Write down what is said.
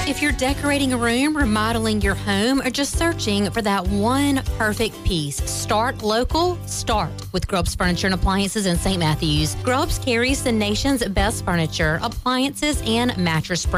If you're decorating a room, remodeling your home, or just searching for that one perfect piece, start local. Start with Grubbs Furniture and Appliances in St. Matthews. Grubbs carries the nation's best furniture, appliances, and mattress brands.